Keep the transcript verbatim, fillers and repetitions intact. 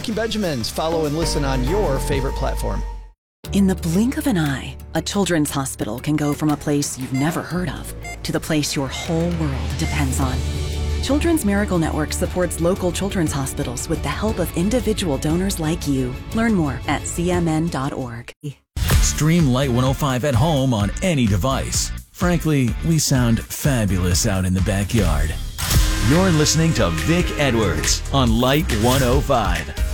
Stacking Benjamins. Follow and listen on your favorite platform. In the blink of an eye, a children's hospital can go from a place you've never heard of to the place your whole world depends on. Children's Miracle Network supports local children's hospitals with the help of individual donors like you. Learn more at c m n dot org. Stream Light one oh five at home on any device. Frankly, we sound fabulous out in the backyard. You're listening to Vic Edwards on Light one oh five.